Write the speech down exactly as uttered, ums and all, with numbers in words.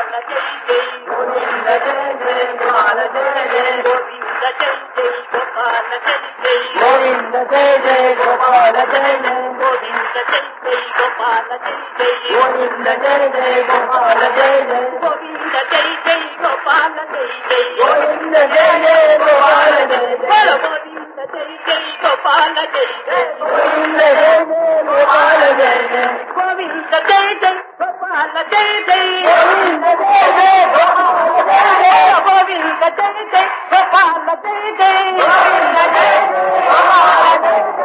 గోపాల జై జై గోవింద జై జై గోపాల జై జై గోవింద జై జై గోపాల జై జై గోవింద జై జై గోపాల జై జై గోవింద జై జై గోపాల జై జై గోవింద జై జై గోపాల జై జై గోవింద జై జై గోపాల జై జై గోవింద జై జై గోపాల జై జై గోవింద జై జై గోపాల జై జై గోవింద జై జై గోపాల జై జై గోవింద జై జై గోపాల జై జై గోవింద జై జై గోపాల జై జై గోవింద జై జై గోపాల జై జై